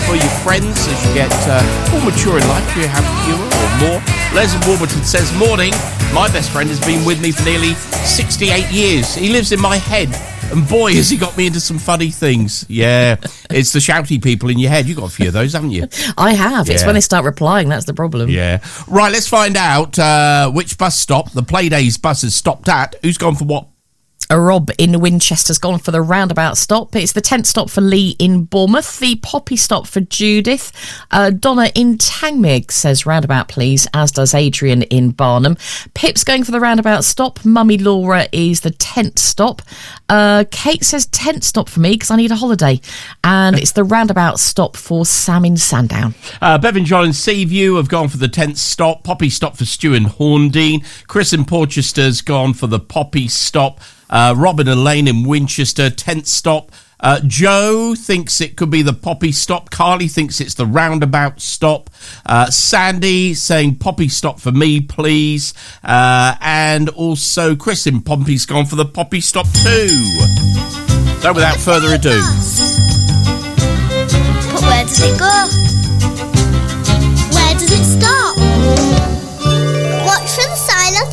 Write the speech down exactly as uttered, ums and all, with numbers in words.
for your friends as you get uh, more mature in life. You have fewer or more. Les in Warburton says, morning. My best friend has been with me for nearly sixty-eight years. He lives in my head. And boy, has he got me into some funny things. Yeah, it's the shouty people in your head. You've got a few of those, haven't you? I have. Yeah. It's when they start replying, that's the problem. Yeah. Right, let's find out uh, which bus stop the Playdays bus has stopped at. Who's gone for what? A Rob in Winchester's gone for the roundabout stop. It's the tenth stop for Lee in Bournemouth. The Poppy stop for Judith. Uh, Donna in Tangmig says roundabout please, as does Adrian in Barnham. Pip's going for the roundabout stop. Mummy Laura is the tenth stop. Uh, Kate says tenth stop for me because I need a holiday. And it's the roundabout stop for Sam in Sandown. Uh, Bev and John in Seaview have gone for the tenth stop. Poppy stop for Stu in Horndean. Chris in Porchester's gone for the Poppy stop. Uh, Robin and Lane in Winchester, tenth stop. Uh, Joe thinks it could be the Poppy stop. Carly thinks it's the roundabout stop. Uh, Sandy saying Poppy stop for me, please. Uh, and also Chris in Pompey's gone for the Poppy stop too. So without further ado. But where does it go?